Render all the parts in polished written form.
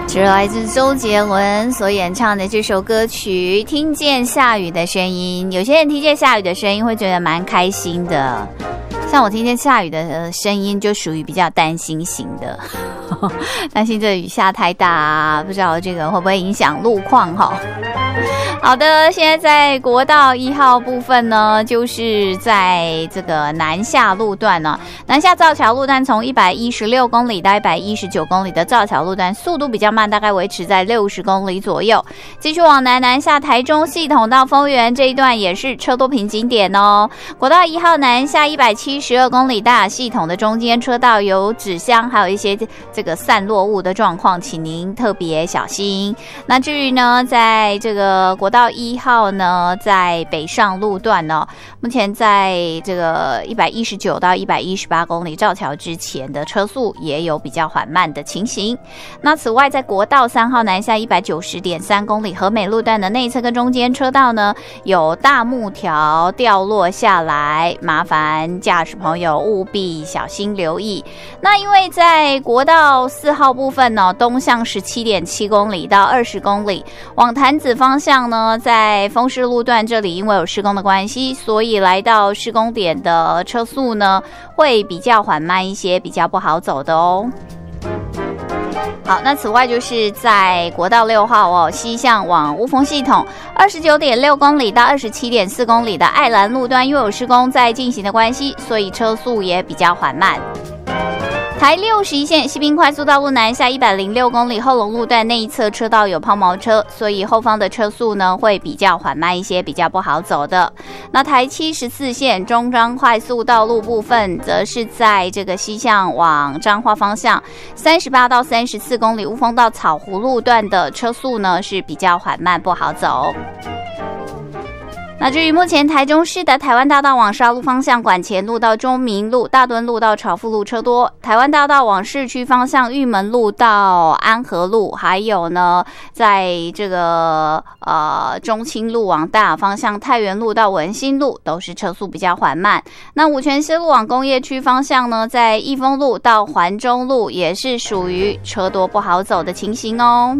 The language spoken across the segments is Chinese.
是来自周杰伦所演唱的这首歌曲《听见下雨的声音》。有些人听见下雨的声音会觉得蛮开心的，像我听见下雨的声音就属于比较担心型的，担心这雨下太大啊，不知道这个会不会影响路况哈。好的，现在在国道1号部分呢，就是在这个南下路段呢，南下造桥路段从116公里到119公里的造桥路段，速度比较慢，大概维持在60公里左右。继续往南下台中系统到丰原这一段也是车多瓶颈点哦。国道1号南下172公里大雅系统的中间车道有纸箱，还有一些这个散落物的状况，请您特别小心。那至于呢，在这个国道1号呢，在北上路段呢，目前在这个119到118公里造桥之前的车速也有比较缓慢的情形。那此外，在国道3号南下190.3公里和美路段的内侧跟中间车道呢，有大木条掉落下来，麻烦驾驶朋友务必小心留意。那因为在国道4号部分呢，东向17.7公里到20公里，往潭子方向呢，在丰势路段这里因为有施工的关系，所以来到施工点的车速呢会比较缓慢一些，比较不好走的哦。好，那此外就是在国道6号哦，西向往乌峰系统29.6公里到27.4公里的爱兰路段，因为有施工在进行的关系，所以车速也比较缓慢。台61线西滨快速道路南下106公里后龙路段内一侧车道有抛锚车，所以后方的车速呢会比较缓慢一些，比较不好走的。那台74线中彰快速道路部分则是在这个西向往彰化方向38到34公里乌峰到草湖路段的车速呢是比较缓慢不好走。那至于目前台中市的台湾大道往沙鹿方向管前路到中明路、大墩路到朝富路车多，台湾大道往市区方向玉门路到安和路，还有呢在这个中清路往大雅方向太原路到文心路都是车速比较缓慢。那五权西路往工业区方向呢，在益丰路到环中路也是属于车多不好走的情形哦。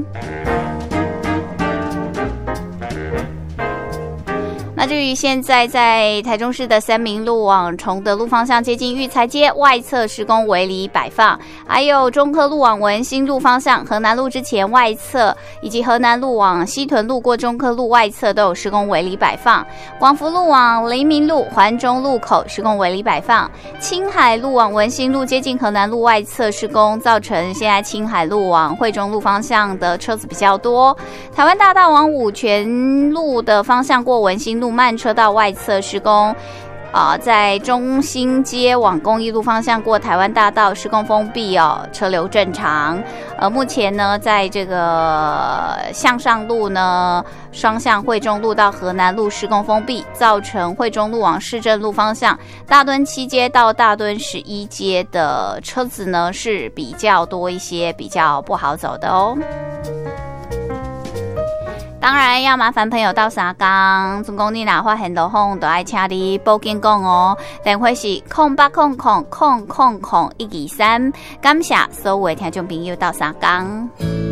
那至于现在在台中市的三民路往崇德路方向接近育才街外侧施工围篱摆放，还有中科路往文心路方向河南路之前外侧，以及河南路往西屯路过中科路外侧都有施工围篱摆放。广福路往黎明路环中路口施工围篱摆放，青海路往文心路接近河南路外侧施工，造成现在青海路往惠中路方向的车子比较多。台湾大道往五权路的方向过文心路慢车道外侧施工，在中兴街往公益路方向过台湾大道施工封闭哦，车流正常。目前呢，在这个向上路呢，双向惠中路到河南路施工封闭，造成惠中路往市政路方向大墩7街到大墩11街的车子呢是比较多一些，比较不好走的哦。当然要麻烦朋友到三江，总共你哪发现到风，都爱请你报警讲哦。电话是0800000123，感谢所有的听众朋友到三江。